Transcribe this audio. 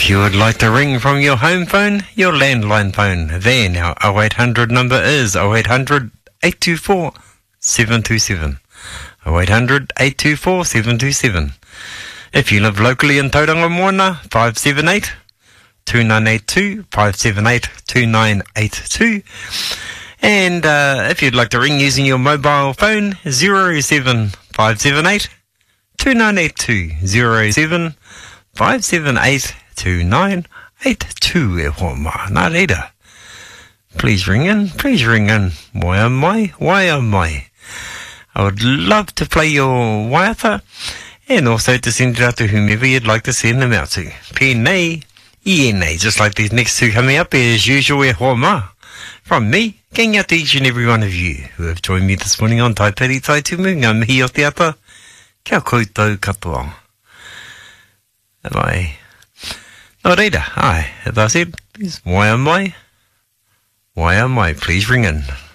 If you would like to ring from your home phone, your landline phone, then our 0800 number is 0800 824 727. 0800 824 727. If you live locally in Tauranga Moana, 578 2982, 578 2982. And if you'd like to ring using your mobile phone, 07578 2982, 07578 2982. E hoa ma, nā reira. Please ring in, please ring in. Wai am I? Wai am I? I would love to play your waiata and also to send it out to whomever you'd like to send them out to. Pēnei, ienei, just like these next two coming up as usual. E hoa ma. From me, getting out to each and every one of you who have joined me this morning on Taiperi Taitumu, ngā mihi o te ata, kia koutou katoa. Am I? No reira, as I said, why am I? Why am I? Please ring in.